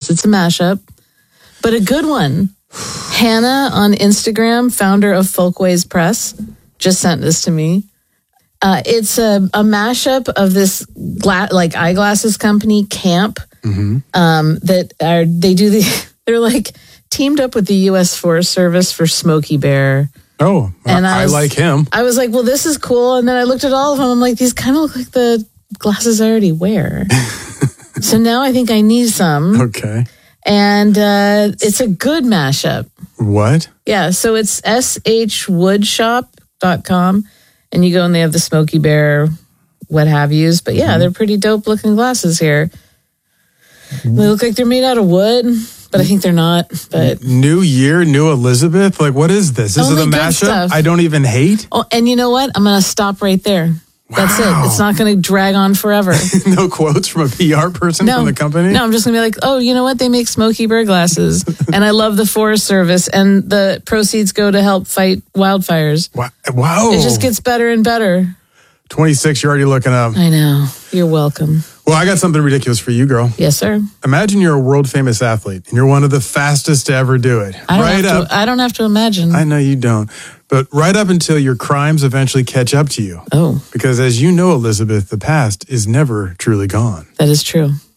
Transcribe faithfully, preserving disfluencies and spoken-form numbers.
So it's a mashup, but a good one. Hannah on Instagram, founder of Folkways Press, just sent this to me. Uh, it's a, a mashup of this gla- like eyeglasses company, Camp, mm-hmm. um, that are they do the they're like teamed up with the U S Forest Service for Smokey Bear. Oh, and I, I was, like him. I was like, well, this is cool. And then I looked at all of them. I'm like, these kind of look like the glasses I already wear. So now I think I need some. Okay. And uh, it's a good mashup. What? Yeah. So it's s h woodshop dot com. And you go and they have the Smokey Bear, what have yous. But yeah, mm-hmm. they're pretty dope looking glasses here. They look like they're made out of wood, but I think they're not. But New Year, New Elizabeth? Like, what is this? This Only is a mashup stuff. I don't even hate? Oh, and you know what? I'm going to stop right there. That's wow. it. It's not going to drag on forever. No quotes from a P R person no, from the company? No, I'm just going to be like, oh, you know what? They make Smokey Bear glasses. And I love the Forest Service. And the proceeds go to help fight wildfires. Wow. wow. It just gets better and better. twenty-six, you're already looking up. I know. You're welcome. Well, I got something ridiculous for you, girl. Yes, sir. Imagine you're a world-famous athlete, and you're one of the fastest to ever do it. I don't, right have, up, to, I don't have to imagine. I know you don't. But right up until your crimes eventually catch up to you. Oh. Because as you know, Elizabeth, the past is never truly gone. That is true.